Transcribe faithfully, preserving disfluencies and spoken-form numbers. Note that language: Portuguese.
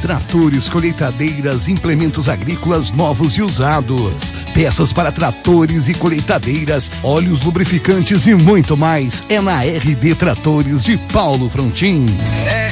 Tratores, colheitadeiras, implementos agrícolas novos e usados, peças para tratores e colheitadeiras, óleos lubrificantes e muito mais. É na R D Tratores de Paulo Frontin. R